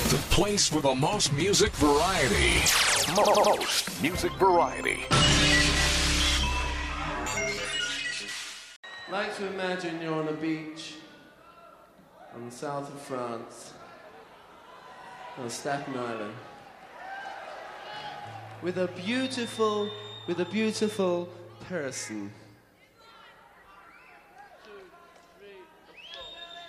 The place with the most music variety. Most music variety. I like to imagine you're on a beach on the south of France, on Staten Island, with a beautiful person